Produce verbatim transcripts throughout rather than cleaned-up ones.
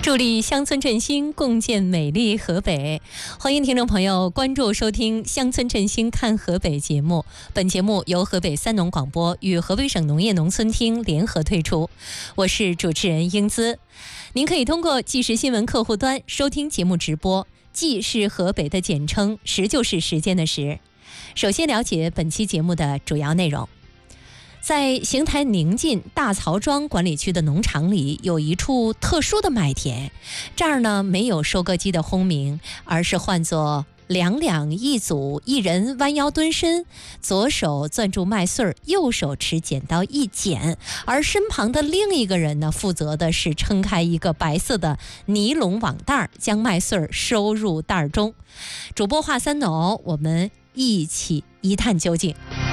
助力乡村振兴，共建美丽河北。欢迎听众朋友关注收听《乡村振兴看河北》节目。本节目由河北三农广播与河北省农业农村厅联合推出。我是主持人英姿。您可以通过即时新闻客户端收听节目直播。即是河北的简称，时就是时间的时。首先了解本期节目的主要内容。在邢台宁晋大曹庄管理区的农场里，有一处特殊的麦田。这儿呢，没有收割机的轰鸣，而是唤作两两一组，一人弯腰蹲身，左手攥住麦穗儿，右手持剪刀一剪，而身旁的另一个人呢，负责的是撑开一个白色的尼龙网袋，将麦穗儿收入袋中。主播华三农，我们一起一探究竟。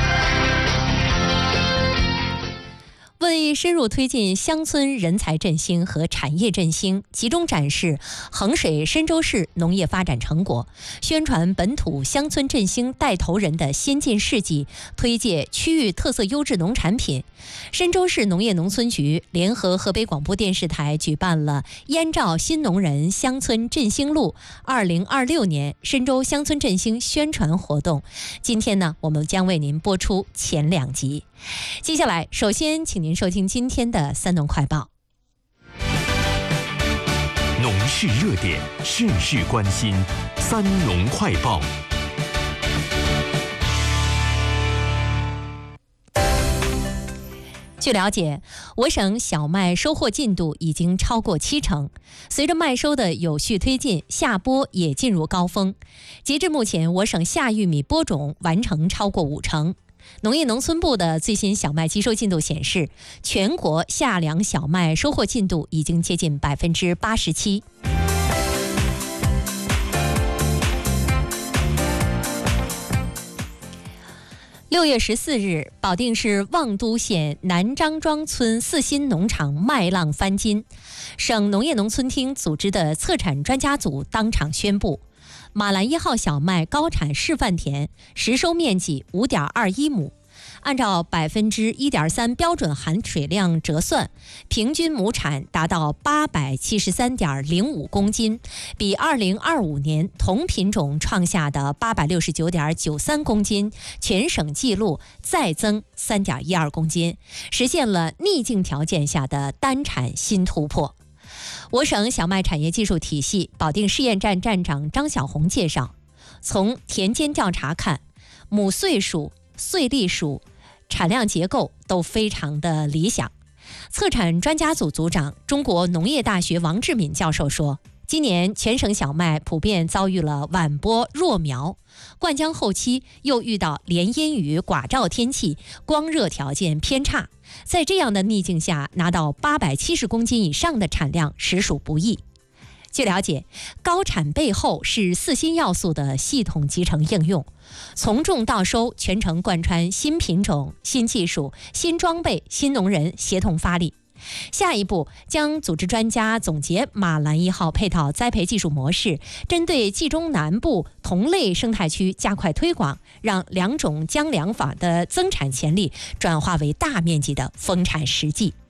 为深入推进乡村人才振兴和产业振兴，集中展示衡水深州市农业发展成果，宣传本土乡村振兴带头人的先进事迹，推介区域特色优质农产品，深州市农业农村局联合河北广播电视台举办了燕赵新农人乡村振兴路二零二六年深州乡村振兴宣传活动。今天呢，我们将为您播出前两集。接下来，首先请您收听今天的三农快报。 农事热点，事事关心，三农快报。 据了解，我省小麦收获进度已经超过七成。随着麦收的有序推进，夏播也进入高峰。截至目前，我省夏玉米播种完成超过五成。农业农村部的最新小麦机收进度显示，全国夏粮小麦收获进度已经接近百分之八十七。六月十四日，保定市望都县南张庄村四新农场麦浪翻金，省农业农村厅组织的策产专家组当场宣布，马兰一号小麦高产示范田实收面积 五点二一亩，按照百分之一点三标准含水量折算，平均亩产达到八百七十三点零五公斤，比二零二五年同品种创下的八百六十九点九三公斤全省纪录再增三点一二公斤，实现了逆境条件下的单产新突破。我省小麦产业技术体系保定试验站站长张小红介绍，从田间调查看，亩穗数、穗粒数、产量结构都非常的理想。策产专家组组长、中国农业大学王志敏教授说，今年全省小麦普遍遭遇了晚播弱苗，灌浆后期又遇到连阴雨寡照天气，光热条件偏差，在这样的逆境下拿到八百七十公斤以上的产量实属不易。据了解，高产背后是四新要素的系统集成应用，从种到收全程贯穿新品种、新技术、新装备、新农人协同发力。下一步将组织专家总结马兰一号配套栽培技术模式，针对冀中南部同类生态区加快推广，让两种浆粮法的增产潜力转化为大面积的丰产实际。